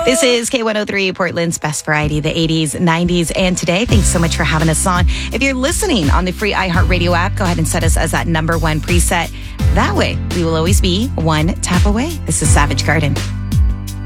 This is K103, Portland's best variety, the 80s, 90s, and today. Thanks so much for having us on. If you're listening on the free iHeartRadio app, go ahead and set us as that number one preset. That way, we will always be one tap away. This is Savage Garden.